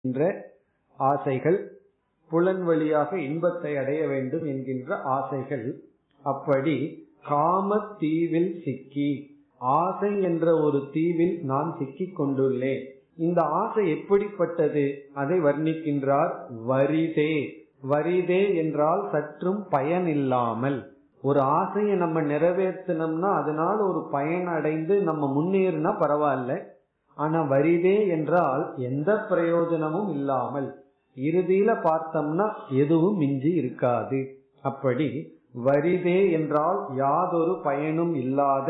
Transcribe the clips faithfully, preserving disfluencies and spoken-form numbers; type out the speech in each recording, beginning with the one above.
என்ற ஆசைகள், புலன் வழியாக இன்பத்தை அடைய வேண்டும் என்கின்ற ஆசைகள். அப்படி காம தீவில் சிக்கி, ஆசை என்ற ஒரு தீவில் நான் சிக்கிக் கொண்டுள்ளேன். இந்த ஆசை எப்படிப்பட்டது அதை வர்ணிக்கின்றார். வரிதே. வரிதே என்றால் சற்றும் பயன் இல்லாமல். ஒரு ஆசையை நம்ம நிறைவேற்றினோம்னா அதனால ஒரு பயன் அடைந்து நம்ம முன்னேறினா பரவாயில்ல. ஆனா வரிதே என்றால் எந்த பிரயோஜனமும் இல்லாமல், இறுதியில பார்த்தோம்னா எதுவும் மிஞ்சி இருக்காது. அப்படி வரிதே என்றால் யாதொரு பயனும் இல்லாத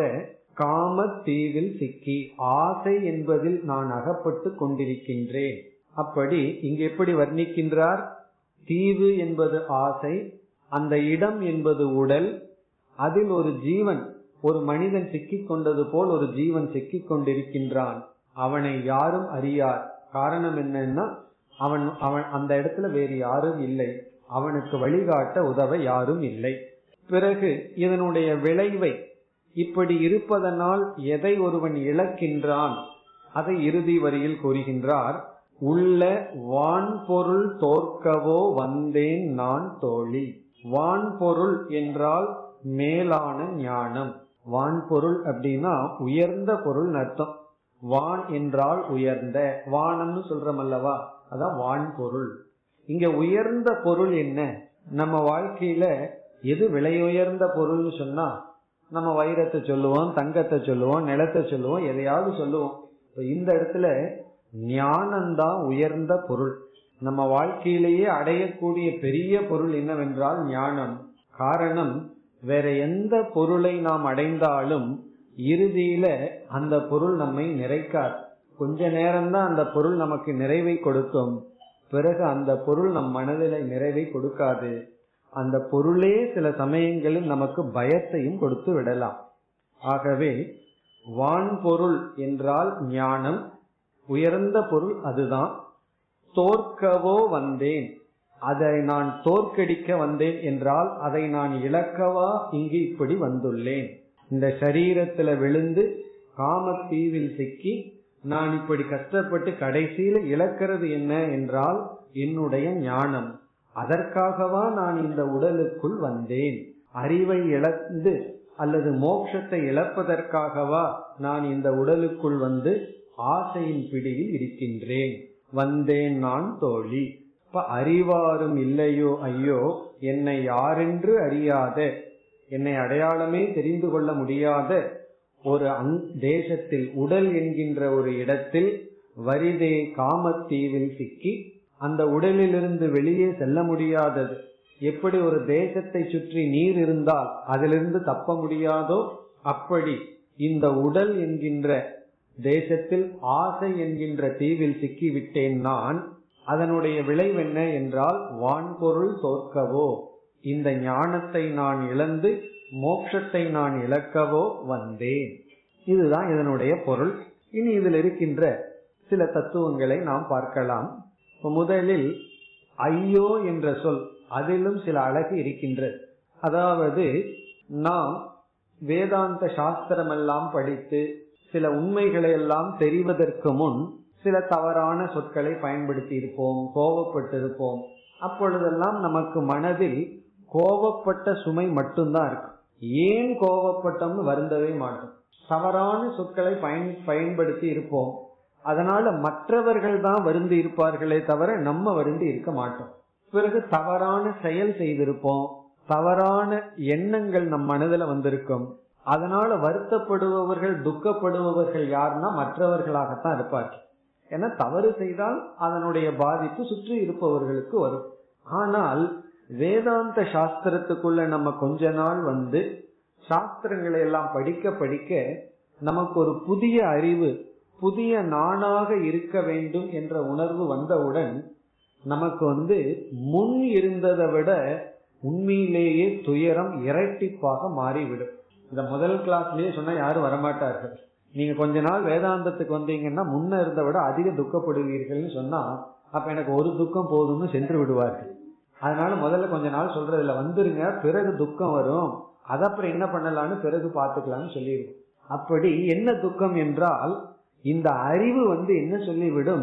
காம தீவில் சிக்கி, ஆசை என்பதில் நான் அகப்பட்டு கொண்டிருக்கின்றேன். அப்படி இங்கு எப்படி வர்ணிக்கின்றார்? தீவு என்பது ஆசை, அந்த இடம் என்பது உடல், அதில் ஒரு ஜீவன், ஒரு மனிதன் சிக்கிக் கொண்டது போல் ஒரு ஜீவன் சிக்கிக் கொண்டிருக்கின்றான். அவனை யாரும் அறியார். காரணம் என்னன்னா அவன் அவன் அந்த இடத்துல வேறு யாரும் இல்லை, அவனுக்கு வழிகாட்ட உதவ யாரும் இல்லை. பிறகு இதனுடைய விளைவை, இப்படி இருப்பதனால் எதை ஒருவன் இழக்கின்றான் அதை இறுதி வரியில் கூறுகின்றார். உள்ள வான்பொருள் தோற்கவோ வந்தேன் நான் தோழி. வான்பொருள் என்றால் மேலான ஞானம். வான்பொருள் அப்படின்னா உயர்ந்த பொருள் அர்த்தம். வான் என்றால் உயர்ந்த, வானம்னு சொல்றோம் அல்லவா, அதான் வான்பொருள். இங்க உயர்ந்த பொருள் என்ன? நம்ம வாழ்க்கையில எது விலை உயர்ந்த பொருள்னு சொன்னா நம்ம வைரத்தை சொல்லுவோம், தங்கத்தை சொல்லுவோம், நிலத்தை சொல்லுவோம், எதையாவது சொல்லுவோம். இந்த இடத்துல ஞானம்தான் உயர்ந்த பொருள். நம்ம வாழ்க்கையிலேயே அடையக்கூடிய பெரிய பொருள் என்னவென்றால் ஞானம். காரணம், வேற எந்த பொருளை நாம் அடைந்தாலும் இறுதியில அந்த பொருள் நம்மை நிறைக்காது. கொஞ்ச நேரம்தான் அந்த பொருள் நமக்கு நிறைவை கொடுக்கும், பிறகு அந்த பொருள் நம் மனதில நிறைவை கொடுக்காது. அந்த பொருளே சில சமயங்களில் நமக்கு பயத்தையும் கொடுத்து விடலாம். ஆகவே வான்பொருள் என்றால் ஞானம், உயர்ந்த பொருள் அதுதான். தோற்கவோ வந்தேன், அதை நான் தோற்கடிக்க வந்தேன் என்றால் அதை நான் இழக்கவா இங்கு இப்படி வந்துள்ளேன். இந்த சரீரத்துல விழுந்து காமத்தீவில் சிக்கி நான் இப்படி கஷ்டப்பட்டு கடைசியில இழக்கிறது என்ன என்றால் என்னுடைய ஞானம். அதற்காகவா நான் இந்த உடலுக்குள் வந்தேன். அறிவை இழந்து அல்லது மோட்சத்தை இழப்பதற்காகவா நான் இந்த உடலுக்குள் வந்து ஆசையின் பிடியில் இருக்கின்றேன். வந்தேன் நான் தோழி. இப்ப அறிவாரும் இல்லையோ ஐயோ, என்னை யாரென்று அறியாத, என்னை அடையாளமே தெரிந்து கொள்ள முடியாத ஒரு தேசத்தில், உடல் என்கின்ற ஒரு இடத்தில் வரிதே காமத்தீவில் சிக்கி, அந்த உடலிலிருந்து வெளியே செல்ல முடியாதது. எப்படி ஒரு தேசத்தை சுற்றி நீர் இருந்தால் அதிலிருந்து தப்ப முடியாதோ, அப்படி இந்த உடல் என்கின்ற தேசத்தில் ஆசை என்கின்ற தீவில் சிக்கிவிட்டேன் நான். அதனுடைய விளைவு என்ன என்றால் வான்பொருள் தோற்கவோ, இந்த ஞானத்தை நான் இழந்து மோட்சத்தை நான் இழக்கவோ வந்தேன். இதுதான் இதனுடைய பொருள். இனி இதில் இருக்கின்ற சில தத்துவங்களை நாம் பார்க்கலாம். முதலில் ஐயோ என்ற சொல், அதிலும் சில அழகு இருக்கின்றது. அதாவது நாம் வேதாந்த சாஸ்திரம் எல்லாம் படித்து சில உண்மைகளை எல்லாம் தெரிவதற்கு முன் சில தவறான சொற்களை பயன்படுத்தி இருப்போம், கோபப்பட்டிருப்போம். அப்பொழுதெல்லாம் நமக்கு மனதில் கோபப்பட்ட சுமை மட்டும்தான் இருக்கும். ஏன் கோபப்பட்டோம்னு வருந்தவே மாட்டோம். தவறான சொற்களை பயன் பயன்படுத்தி இருப்போம். அதனால மற்றவர்கள் தான் வருந்தி இருப்பார்களே தவிர நம்ம வருந்தி இருக்க மாட்டோம். பிறகு தவறான செயல் செய்திருப்போம், தவறான எண்ணங்கள் நம் மனதில் வந்திருக்கும். அதனால வருத்தப்படுபவர்கள் துக்கப்படுபவர்கள் யாருன்னா மற்றவர்களாகத்தான் இருப்பார்கள். ஏன்னா தவறு செய்தால் அதனுடைய பாதிப்பு சுற்றி இருப்பவர்களுக்கு வரும். ஆனால் வேதாந்த சாஸ்திரத்துக்குள்ள நம்ம கொஞ்ச நாள் வந்து சாஸ்திரங்களை எல்லாம் படிக்க படிக்க நமக்கு ஒரு புதிய அறிவு, புதிய நானாக இருக்க வேண்டும் என்ற உணர்வு வந்தவுடன் நமக்கு வந்து முன் இருந்ததை விட உண்மையிலேயே துயரம் இரட்டிப்பாக மாறிவிடும். இந்த முதல் கிளாஸ்லயே சொன்னா யாரும் வரமாட்டார்கள். நீங்க கொஞ்ச நாள் வேதாந்தத்துக்கு வந்தீங்கன்னா முன்ன இருந்த விட அதிக துக்கப்படுவீர்கள் சொன்னா அப்ப எனக்கு ஒரு துக்கம் போதும்னு சென்று விடுவார்கள். அதனால முதல்ல கொஞ்ச நாள் சொல்றதுல வந்துருங்க, பிறகு துக்கம் வரும், அது அப்புறம் என்ன பண்ணலான்னு பிறகு பாத்துக்கலாம்னு சொல்லிடுவோம். அப்படி என்ன துக்கம் என்றால் இந்த அறிவு வந்து என்ன சொல்லிவிடும்,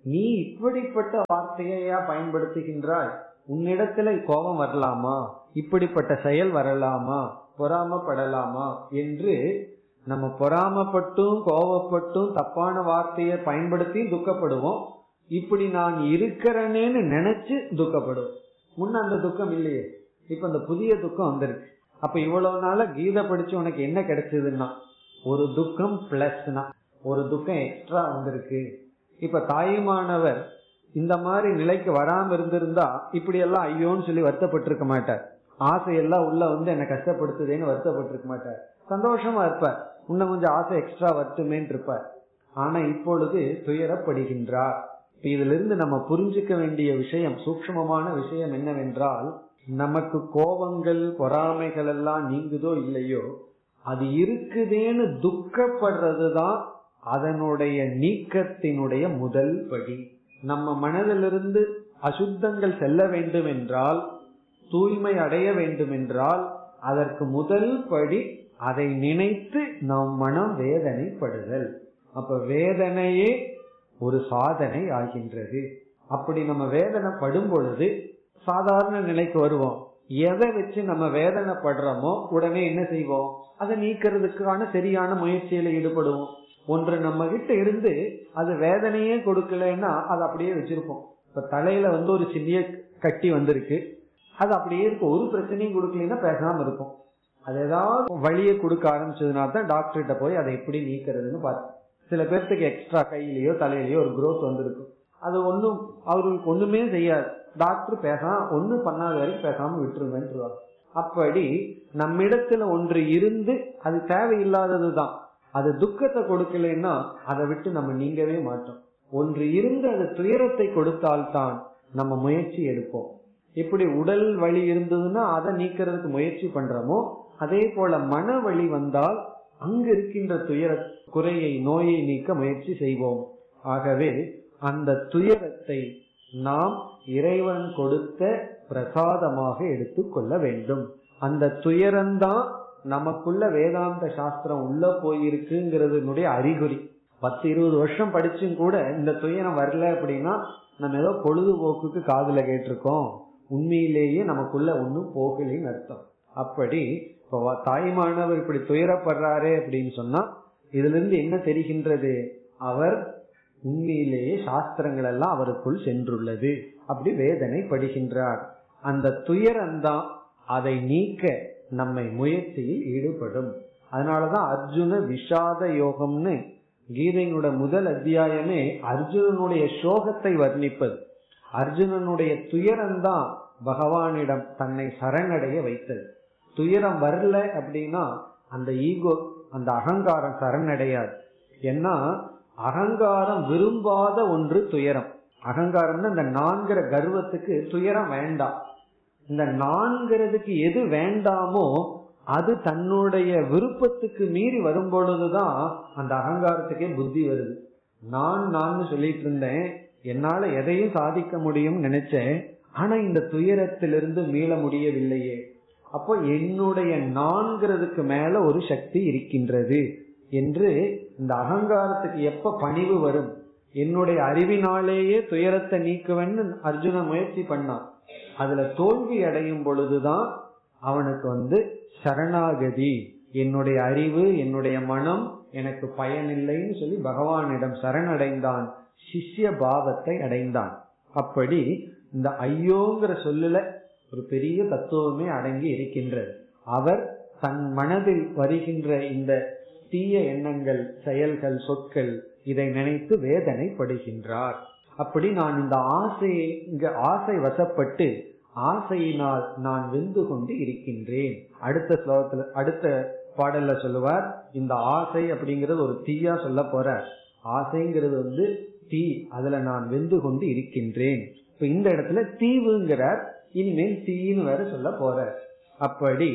நீ இப்படிப்பட்ட வார்த்தையா பயன்படுத்துகின்றாய், உன்னிடத்துல கோபம் வரலாமா, இப்படிப்பட்ட செயல் வரலாமா, பொறாமப்படலாமா என்று நம்ம பொறாமப்பட்டும் கோபப்பட்டும் தப்பான வார்த்தையை பயன்படுத்தி துக்கப்படுவோம். இப்படி நான் இருக்கிறேன்னு நினைச்சு துக்கப்படுவோம். முன்ன அந்த துக்கம் இல்லையே, இப்ப அந்த புதிய துக்கம் வந்திருக்கு. அப்ப இவ்வளவு நாள கீதை படிச்சு உனக்கு என்ன கிடைச்சதுன்னா ஒரு துக்கம் பிளஸ்னா ஒரு துக்கம் எக்ஸ்ட்ரா வந்திருக்கு. இப்ப தாயுமானவர் இந்த மாதிரி நிலைக்கு வராம இருந்திருந்தா இப்படி எல்லாம் ஐயோன்னு சொல்லி வருத்தப்பட்டிருக்க மாட்டார். ஆசையெல்லாம் உள்ள வந்து என்ன கஷ்டப்படுத்துதேன்னு வருத்தப்பட்டிருக்க மாட்டார். சந்தோஷமா இருப்பார், இன்னும் கொஞ்சம் ஆசை எக்ஸ்ட்ரா வருத்துமேன்னு இருப்பார். ஆனா இப்பொழுது துயரப்படுகின்றார். இதுல இருந்து நம்ம புரிஞ்சுக்க வேண்டிய விஷயம், சூக்ஷ்மமான விஷயம் என்னவென்றால், நமக்கு கோபங்கள் பொறாமைகள் எல்லாம் நீங்குதோ இல்லையோ, அது இருக்குதேன்னு துக்கப்படுறதுதான் அதனுடைய நீக்கத்தினுடைய முதல் படி. நம்ம மனதிலிருந்து அசுத்தங்கள் செல்ல வேண்டும் என்றால், தூய்மை அடைய வேண்டும் என்றால், அதற்கு முதல் படி அதை நினைத்து நம் மனம் வேதனைப்படுதல். அப்ப வேதனையே ஒரு சாதனை ஆகின்றது. அப்படி நம்ம வேதனைப்படும் பொழுது சாதாரண நிலைக்கு வருவோம். எதை வச்சு நம்ம வேதனைப்படுறோமோ உடனே என்ன செய்வோம், அதை நீக்கிறதுக்கான சரியான முயற்சியில ஈடுபடுவோம். ஒன்று நம்ம கிட்ட இருந்து அது வேதனையே கொடுக்கலன்னா அது அப்படியே வச்சிருப்போம். இப்ப தலையில வந்து ஒரு சிறிய கட்டி வந்திருக்கு, அது அப்படியே இருக்கும், ஒரு பிரச்சனையும் கொடுக்கலன்னா பேசாம இருக்கும். அது ஏதாவது வழியை கொடுக்க ஆரம்பிச்சதுனா தான் டாக்டர்கிட்ட போய் அதை எப்படி நீக்கிறதுன்னு பார்த்து. சில பேர்த்துக்கு எக்ஸ்ட்ரா கையிலயோ தலையிலயோ ஒரு குரோத் வந்திருக்கும், அது ஒன்னும் அவர்களுக்கு ஒண்ணுமே செய்யாது. டாக்டர் பேசாம ஒன்னும் பண்ணாத வரைக்கும் பேசாம விட்டுருவேன்னு. அப்படி நம்மிடத்துல ஒன்று இருந்து அது தேவையில்லாததுதான், அது துக்கத்தை கொடுக்கலன்னா அதை விட்டு நம்ம நீங்கவே மாட்டோம். ஒன்று இருந்து அது துயரத்தை கொடுத்தால்தான் நம்ம முயற்சி எடுப்போம். இப்படி உடல் வலி இருந்ததுன்னா அதை நீக்கிறதுக்கு முயற்சி பண்றோமோ, அதே போல மன வலி வந்தால் அங்கு இருக்கின்ற துயர குறையை நோயை நீக்க முயற்சி செய்வோம். ஆகவே அந்த துயரத்தை நாம் இறைவன் கொடுத்த பிரசாதமாக எடுத்துக்கொள்ள வேண்டும். அந்த துயரம்தான் நமக்குள்ள வேதாந்த சாஸ்திரம் உள்ள போயிருக்குங்கிறதுனுடைய அறிகுறி. பத்து இருபது வருஷம் படிச்சும் கூட இந்த துயரம் வரல அப்படின்னா நம்ம ஏதோ பொழுதுபோக்குக்கு காதுல கேட்டிருக்கோம், உண்மையிலேயே நமக்குள்ள ஒன்னும் போகலின்னு அர்த்தம். அப்படி இப்போ தாய்மானவர் இப்படி துயரப்படுறாரே அப்படின்னு சொன்னா இதுல இருந்து என்ன தெரிகின்றது, அவர் உண்மையிலேயே சாஸ்திரங்கள் எல்லாம் அவருக்குள் சென்றுள்ளது, அப்படி வேதனை படுகின்றார். அந்த துயரம்தான் அதை நீக்க நம்மை முயற்சியில் ஈடுபடும். அதனாலதான் அர்ஜுன விஷாத யோகம்னு கீதையினுடைய முதல் அத்தியாயமே அர்ஜுனனுடைய சோகத்தை வர்ணிப்பது. அர்ஜுனனுடைய துயரம்தான் பகவானிடம் தன்னை சரணடைய வைத்தது. துயரம் வரல அப்படின்னா அந்த ஈகோ, அந்த அகங்காரம் சரணடையாது. ஏன்னா அகங்காரம் விரும்பாத ஒன்று துயரம். அகங்காரம்னா இந்த நான்கிற கர்வத்துக்கு துயரம் வேண்டாம். இந்த நான்கிறதுக்கு எது வேண்டாமோ அது தன்னுடைய விருப்பத்துக்கு மீறி வரும் பொழுதுதான் அந்த அகங்காரத்துக்கே புத்தி வருது. நான் நான் சொல்லிட்டு இருந்தேன், என்னால எதையும் சாதிக்க முடியும் நினைச்சேன், ஆனா இந்த துயரத்திலிருந்து மீள முடியவில்லையே. அப்போ என்னுடைய நான்கிறதுக்கு மேல ஒரு சக்தி இருக்கின்றது என்று இந்த அகங்காரத்துக்கு எப்ப பணிவு வரும், என்னுடைய அறிவினாலேயே துயரத்தை நீக்குவேன்னு அர்ஜுன முயற்சி பண்ணான். அதுல தோல்வி அடையும் பொழுதுதான் அவனுக்கு வந்து சரணாகதி, என்னுடைய அறிவு என்னுடைய மனம் எனக்கு பயனில்லைன்னு சொல்லி பகவானிடம் சரணடைந்தான், சிஷ்ய பாவத்தை அடைந்தான். அப்படி இந்த ஐயோங்கிற சொல்லுல ஒரு பெரிய தத்துவமே அடங்கி இருக்கின்றது. அவர் தன் மனதில் வருகின்ற இந்த தீய எண்ணங்கள், செயல்கள், சொற்கள் இதை நினைத்து வேதனைப்படுகின்றார். அப்படி நான் இந்த ஆசையை இங்க ஆசை வசப்பட்டு ஆசையினால் நான் வெந்து கொண்டு இருக்கின்றேன். அடுத்த ஸ்லோகத்துல அடுத்த பாடல்ல சொல்லுவார், இந்த ஆசை அப்படிங்கறது ஒரு தீயா சொல்ல போற, ஆசைங்கிறது வந்து தீ, அதுல நான் வெந்து கொண்டு இருக்கின்றேன். இப்ப இந்த இடத்துல தீவுங்கிறார், இனிமேல் தீன்னு வேற சொல்ல போற. அப்படி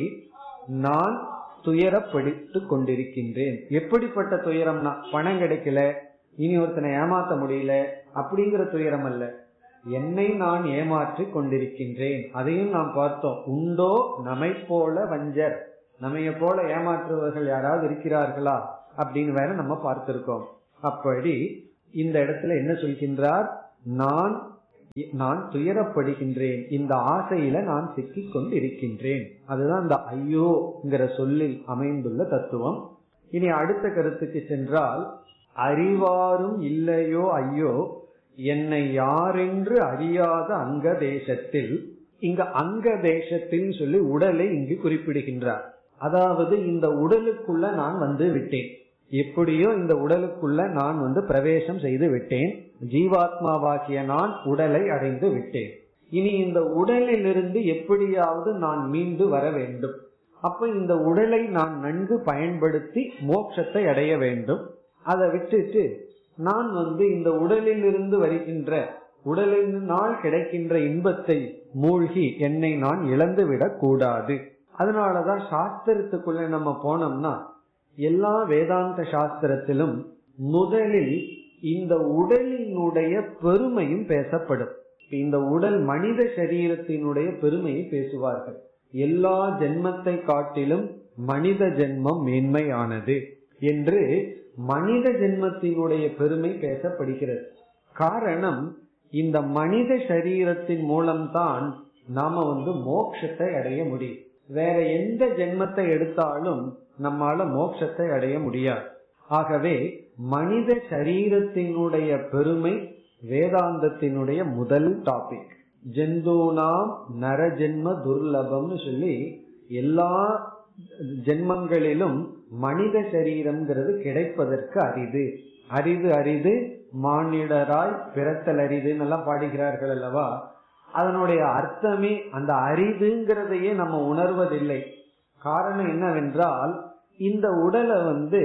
நான் துயரப்படுத்து கொண்டிருக்கின்றேன். எப்படிப்பட்ட துயரம்னா, பணம் கிடைக்கல, இனி ஒருத்தனை ஏமாத்த முடியல அப்படிங்கிற துயரம் அல்ல, என்னை நான் ஏமாற்றி கொண்டிருக்கின்றேன். அதையும் நாம் பார்த்தோம். உண்டோ நம்மை போல வஞ்சர், நம்மைய போல ஏமாற்றுவர்கள் யாராவது இருக்கிறார்களா அப்படின்னு வேற நம்ம பார்த்திருக்கோம். அப்படி இந்த இடத்துல என்ன சொல்கின்றார், நான் நான் துயரப்படுகின்றேன், இந்த ஆசையில நான் சிக்கிக் கொண்டு இருக்கின்றேன். அதுதான் இந்த ஐயோங்கிற சொல்லில் அமைந்துள்ள தத்துவம். இனி அடுத்த கருத்துக்கு சென்றால், அறிவாரும் இல்லையோ ஐயோ என்னை யாரென்று அறியாத அங்க தேசத்தில். இங்க அங்க தேசத்தில் சொல்லி உடலை இங்கு குறிப்பிடுகின்றார். அதாவது இந்த உடலுக்குள்ள நான் வந்து விட்டேன், எப்படியோ இந்த உடலுக்குள்ள நான் வந்து பிரவேசம் செய்து விட்டேன், ஜீவாத்மாவாகிய நான் உடலை அடைந்து விட்டேன். இனி இந்த உடலிலிருந்து எப்படியாவது நான் மீண்டு வர வேண்டும். அப்ப இந்த உடலை நான் நன்கு பயன்படுத்தி மோட்சத்தை அடைய வேண்டும். அதை விட்டுட்டு நான் வந்து இந்த உடலில் இருந்து வருகின்ற உடலினால் கிடைக்கின்ற இன்பத்தை மூழ்கி என்னை நான் இழந்து விடக் கூடாது. அதனாலதான் சாஸ்திரத்துக்குள்ள நம்ம போனோம்னா எல்லா வேதாந்த சாஸ்திரத்திலும் முதலில் இந்த உடலினுடைய பெருமையும் பேசப்படும். இந்த உடல் மனித சரீரத்தினுடைய பெருமையை பேசுவார்கள். எல்லா ஜென்மத்தை காட்டிலும் மனித ஜென்மம் மேன்மையானது என்று மனித ஜென்மத்தினுடைய பெருமை பேசப்படுகிறது. காரணம், இந்த மனித சரீரத்தின் மூலம்தான் நாம வந்து மோட்சத்தை அடைய முடியும். வேற எந்த ஜென்மத்தை எடுத்தாலும் நம்மால மோட்சத்தை அடைய முடியாது. ஆகவே மனித சரீரத்தினுடைய பெருமை வேதாந்தத்தினுடைய முதல் டாபிக். ஜெந்தூனாம் நரஜென்ம துர்லபம்னு சொல்லி எல்லா ஜென்மங்களிலும் மனித சரீரம்ங்கிறது கிடைப்பதற்கு அரிது அரிது அரிது மானிடராய் பிறத்தல் அரிதுன்னு எல்லாம் பாடுகிறார்கள் அல்லவா. அதனுடைய அர்த்தமே அந்த அரிதுங்கிறதையே நம்ம உணர்வதில்லை. காரணம் என்னவென்றால், இந்த உடலை வந்து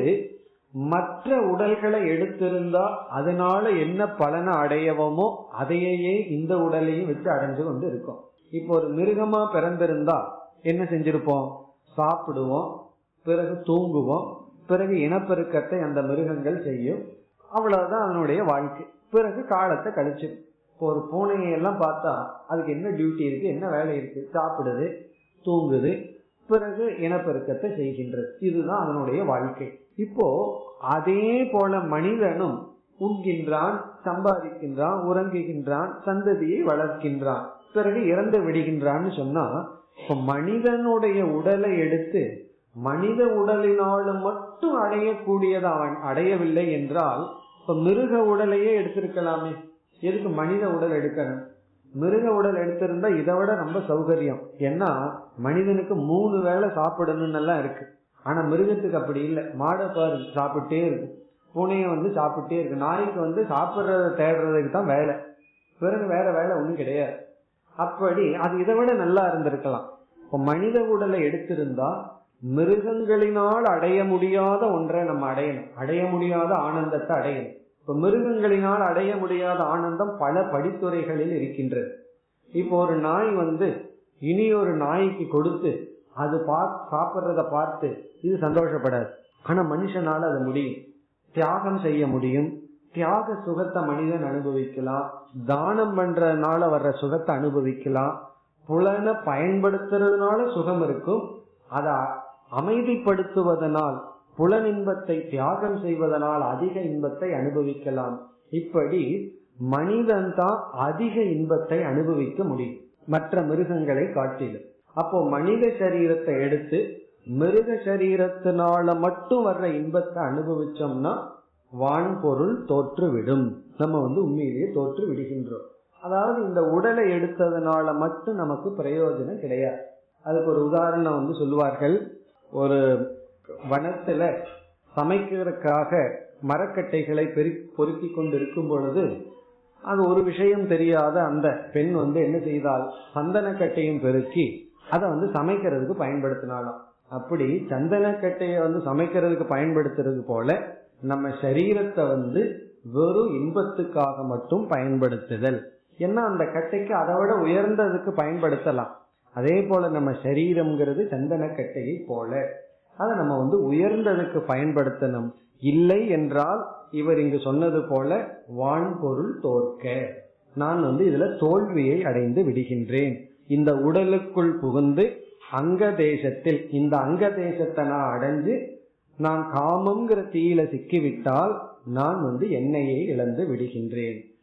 மற்ற உடல்களை எடுத்திருந்தா அதனால என்ன பலனை அடையவோமோ அதையே இந்த உடலையும் வச்சு அடைஞ்சு கொண்டு இருக்கோம். இப்போ ஒரு மிருகமா பிறந்திருந்தா என்ன செஞ்சிருப்போம்? சாப்பிடுவோம், பிறகு தூங்குவோம், பிறகு இனப்பெருக்கத்தை அந்த மிருகங்கள் செய்யும். அவ்வளவுதான் அதனுடைய வாழ்க்கை. பிறகு காலத்தை கழிச்சு. இப்போ ஒரு பூனையெல்லாம் பார்த்தா அதுக்கு என்ன டியூட்டி இருக்கு, என்ன வேலை இருக்கு? சாப்பிடுது, தூங்குது, பிறகு இனப்பெருக்கத்தை செய்கின்றது. இதுதான் அதனுடைய வாழ்க்கை. இப்போ அதே போல மனிதனும் உண்கின்றான், சம்பாதிக்கின்றான், உறங்குகின்றான், சந்ததியை வளர்க்கின்றான், பிறகு இறந்து விடுகின்றான்னு சொன்னா, இப்ப மனிதனுடைய உடலை எடுத்து மனித உடலினாலும் மட்டும் அடையக்கூடியது அவன் அடையவில்லை என்றால், இப்ப மிருக உடலையே எடுத்திருக்கலாமே, எதுக்கு மனித உடல் எடுக்கணும்? மிருக உடல் எடுத்திருந்தா இதை விட ரொம்ப சௌகரியம். ஏன்னா மனிதனுக்கு மூணு வேளை சாப்பிடணும்னு எல்லாம் இருக்கு. ஆனா மிருகத்துக்கு அப்படி இல்லை. மாடை பாரு சாப்பிட்டே இருக்கு, பூனைய வந்து சாப்பிட்டே இருக்கு, நாய்க்கு வந்து சாப்பிட்றத தேடுறதுக்கு தான் வேலை, பிறகு வேற வேலை ஒண்ணும் கிடையாது. அப்படி அது இதை விட நல்லா இருந்திருக்கலாம். இப்ப மனித உடலை எடுத்திருந்தா மிருகங்களினால் அடைய முடியாத ஒன்றை நம்ம அடையணும், அடைய முடியாத ஆனந்தத்தை அடையணும். இப்ப மிருகங்களினால் அடைய முடியாத ஆனந்தம் பல படித்துறைகளில் இருக்கின்றது. இப்போ ஒரு நாய் வந்து இனி ஒரு நாய்க்கு கொடுத்து அது பா சாப்பிட்றத பார்த்து இது சந்தோஷப்படாது. ஆனா மனுஷனால அது முடியும், தியாகம் செய்ய முடியும். தியாக சுகத்தை மனிதன் அனுபவிக்கலாம், தானம் பண்றதுனால வர்ற சுகத்தை அனுபவிக்கலாம், புலனை பயன்படுத்துறதுனால சுகம் இருக்கும், அதை அமைதிப்படுத்துவதனால் புலன் இன்பத்தை தியாகம் செய்வதனால் அதிக இன்பத்தை அனுபவிக்கலாம். இப்படி மனிதன் தான் அதிக இன்பத்தை அனுபவிக்க முடியும் மற்ற மிருகங்களை காட்டிலும். அப்போ மனித சரீரத்தை எடுத்து மிருக சரீரத்தினால மட்டும் வர்ற இன்பத்தை அனுபவிச்சோம்னா வான்பொருள் தோற்றுவிடும், நம்ம வந்து உண்மையிலேயே தோற்று விடுகின்றோம். அதாவது இந்த உடலை எடுத்ததுனால மட்டும் நமக்கு பிரயோஜனம் கிடையாது. அதுக்கு ஒரு உதாரணம் வந்து சொல்லுவார்கள். ஒரு வனத்துல சமைக்கிறதுக்காக மரக்கட்டைகளை பொறுக்கி கொண்டு இருக்கும் பொழுது அது ஒரு விஷயம் தெரியாத அந்த பெண் வந்து என்ன செய்தால், சந்தனக்கட்டையும் பெருக்கி அதை வந்து சமைக்கிறதுக்கு பயன்படுத்தினாலும். அப்படி சந்தனக்கட்டையை வந்து சமைக்கிறதுக்கு பயன்படுத்துறது போல நம்ம சரீரத்தை வந்து வெறும் இன்பத்துக்காக மட்டும் பயன்படுத்துதல். ஏன்னா அந்த கட்டைக்கு அதை விட உயர்ந்ததுக்கு பயன்படுத்தலாம். அதே போல நம்ம சரீரம்ங்கிறது சந்தனக்கட்டையை போல அதை நம்ம வந்து உயர்ந்ததுக்கு பயன்படுத்தணும். இல்லை என்றால் இவர் இங்கு சொன்னது போல வான்பொருள் தோற்க, நான் வந்து இதுல தோல்வியை அடைந்து விடுகின்றேன். இந்த உடலுக்குள் புகுந்து அங்க தேசத்தில் இந்த அங்க தேசத்தை நான் அடைஞ்சு நான் காமங்கிற தீயில சிக்கிவிட்டால் நான் வந்து என்னையை இழந்து விடுகின்றேன்.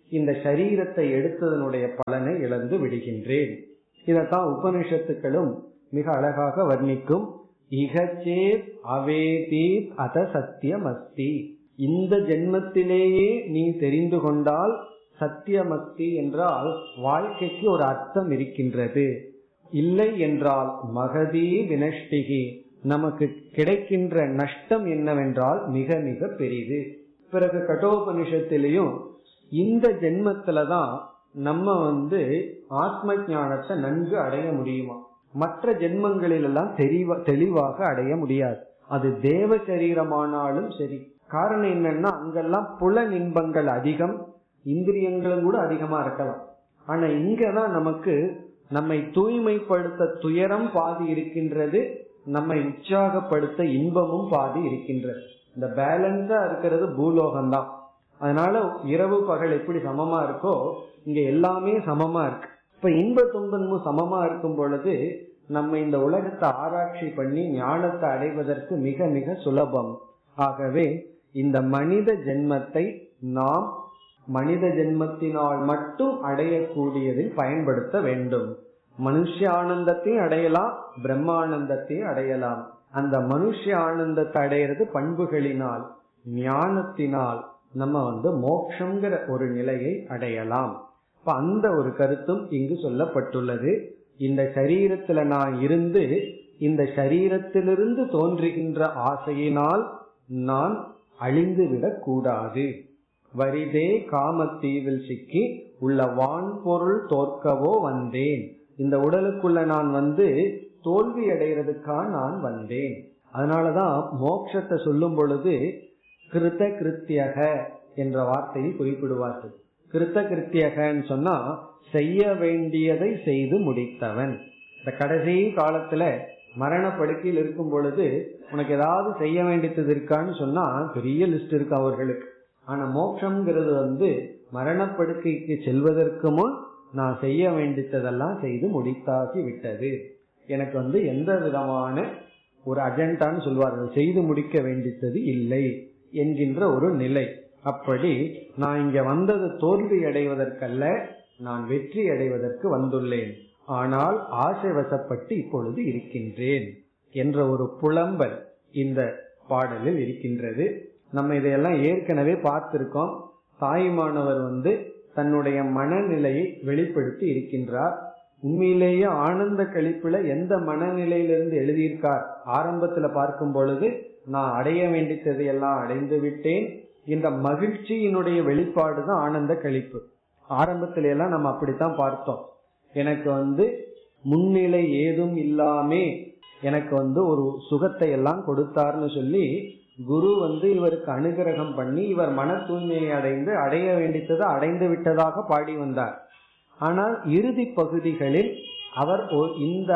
இந்த சரீரத்தை எடுத்ததனுடைய பலனை இழந்து விடுகின்றேன். இதத்தான் உபனிஷத்துக்களும் மிக அழகாக வர்ணிக்கும். இகச்சேத் அவேதீத் அத சத்தியமஸ்தி, இந்த ஜென்மத்திலேயே நீ தெரிந்து கொண்டால் சத்தியமஸ்தி என்றால் வாழ்க்கைக்கு ஒரு அர்த்தம் இருக்கின்றது. இல்லை என்றால் மகதி வினஷ்டிகி, நமக்கு கிடைக்கின்ற நஷ்டம் என்னவென்றால் மிக மிக பெரிது. பிறகு கட்டோபனிஷத்திலையும் இந்த ஜென்மத்துலதான் நம்ம வந்து ஆத்ம ஞானத்தை நன்கு அடைய முடியுமா, மற்ற ஜென்மங்களிலெல்லாம் தெளிவா தெளிவாக அடைய முடியாது. அது தேவ சரீரமானாலும் சரி. காரணம் என்னன்னா அங்கெல்லாம் புலன் இன்பங்கள் அதிகம், இந்திரியங்களும் கூட அதிகமா இருக்கலாம். ஆனா இங்கதான் நமக்கு நம்மை தூய்மைப்படுத்த துயரம் பாதி இருக்கின்றது, நம்மை உற்சாகப்படுத்த இன்பமும் பாதி இருக்கின்றது. இந்த பேலன்ஸா இருக்கிறது பூலோகம்தான். அதனால இரவு பகல் எப்படி சமமா இருக்கோ இங்க எல்லாமே சமமா இருக்கு. இப்ப இன்ப துன்பமும் சமமா இருக்கும் பொழுது நம்ம இந்த உலகத்தை ஆராய்ச்சி பண்ணி ஞானத்தை அடைவதற்கு மிக மிக சுலபம். ஆகவே இந்த மனித ஜென்மத்தை நாம் மனித ஜென்மத்தினால் மட்டும் அடையக்கூடியதில் பயன்படுத்த வேண்டும். மனுஷ ஆனந்தத்தையும் அடையலாம், பிரம்மானந்தத்தையும் அடையலாம். அந்த மனுஷ ஆனந்தத்தை அடையிறது பண்புகளினால், ஞானத்தினால் நம்ம வந்து மோட்சங்கிற ஒரு நிலையை அடையலாம். இப்ப அந்த ஒரு கருத்தும் இங்கு சொல்லப்பட்டுள்ளது. இந்த சரீரத்துல நான் இருந்து இந்த சரீரத்திலிருந்து தோன்றுகின்ற ஆசையினால் நான் அழிந்து விடக் கூடாது. வரிதே காமத்தீவில் சிக்கி உள்ள வான்பொருள் தோற்கவோ வந்தேன். இந்த உடலுக்குள்ள நான் வந்து தோல்வி அடைகிறதுக்காக நான் வந்தேன். அதனாலதான் மோட்சத்தை சொல்லும் பொழுது கிருத்த கிருத்தியக என்ற வார்த்தையை குறிப்பிடுவார்கள். கிருத்த கிருத்தியகன்னு சொன்னா செய்ய வேண்டியதை செய்து முடித்தவன். இந்த கடைசி காலத்துல மரண படுக்கையில் இருக்கும் பொழுது உனக்கு ஏதாவது செய்ய வேண்டியது இருக்கான்னு சொன்னா பெரிய லிஸ்ட் இருக்கு அவர்களுக்கு. ஆனா மோட்சம்ங்கிறது வந்து மரணப்படுக்கைக்கு செல்வதற்கு முன் நான் செய்ய வேண்டியதெல்லாம் செய்து முடித்தாகி விட்டது. எனக்கு வந்து எந்த விதமான ஒரு அஜெண்டான்னு சொல்வார்கள், செய்து முடிக்க வேண்டியது இல்லை என்கின்ற ஒரு நிலை. அப்படி நான் இங்க வந்தது தோல்வி அடைவதற்கல்ல, நான் வெற்றி அடைவதற்கு வந்துள்ளேன். ஆனால் ஆசை வசப்பட்டு இப்பொழுது இருக்கின்றேன் என்ற ஒரு புலம்பல் இந்த பாடலில் இருக்கின்றது. நம்ம இதையெல்லாம் ஏற்கனவே பார்த்திருக்கோம். தாய்மானவர் வந்து தன்னுடைய மனநிலையை வெளிப்படுத்தி இருக்கின்றார். உண்மையிலேயே ஆனந்த கழிப்புல எந்த மனநிலையிலிருந்து எழுதியிருக்கார்? ஆரம்பத்துல பார்க்கும் பொழுது நான் அடைய வேண்டியதை எல்லாம் அடைந்து விட்டேன், இந்த மகிழ்ச்சியினுடைய வெளிப்பாடுதான் ஆனந்த கழிப்பு. ஆரம்பத்தில எல்லாம் நம்ம அப்படித்தான் பார்த்தோம். எனக்கு வந்து முன்னிலை ஏதும் இல்லாமே எனக்கு வந்து ஒரு சுகத்தை எல்லாம் கொடுத்தார்னு சொல்லி குரு வந்து இவருக்கு அனுகிரகம் பண்ணி இவர் மன தூய்மையை அடைந்து அடைய வேண்டியதை அடைந்து விட்டதாக பாடி வந்தார். ஆனால் இறுதி பகுதிகளில் அவர் இந்த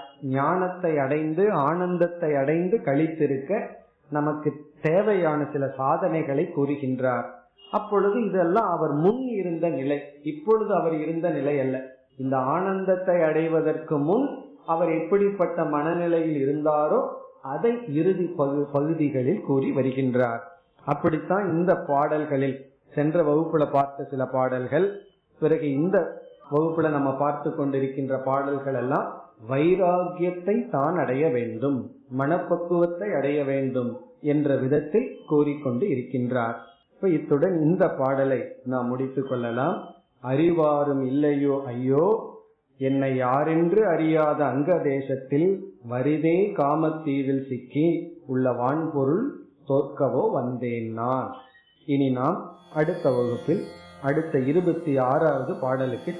ஞானத்தை அடைந்து ஆனந்தத்தை அடைந்து கழித்திருக்க நமக்கு தேவையான சில சாதனைகளை கூறுகின்றார். அப்பொழுது இதெல்லாம் அவர் முன் இருந்த நிலை, இப்பொழுது அவர் இருந்த நிலை அல்ல. இந்த ஆனந்தத்தை அடைவதற்கு முன் அவர் எப்படிப்பட்ட மனநிலையில் இருந்தாரோ அதை இறுதி பகுதிகளில் கூறி வருகின்றார். அப்படித்தான் இந்த பாடல்களில் சென்ற வகுப்புல பார்த்த சில பாடல்கள், பிறகு இந்த வகுப்புல நம்ம பார்த்து கொண்டிருக்கின்ற பாடல்கள் எல்லாம் வைராகியத்தை தான் அடைய வேண்டும், மனப்பக்குவத்தை அடைய வேண்டும் என்ற விதத்தில் கூறிக்கொண்டு இருக்கின்றார். இப்ப இத்துடன் இந்த பாடலை நாம் முடித்துக் கொள்ளலாம். அறிவாரும் இல்லையோ ஐயோ, என்னை யாரென்று அறியாத அங்க தேசத்தில் வரிதே காமத்தீவில் சிக்கி உள்ள வான்பொருள் தோற்கவோ வந்தேன் நான். இனி நாம் அடுத்த வகுப்பில் அடுத்த இருபத்தி ஆறாவது பாடலுக்கு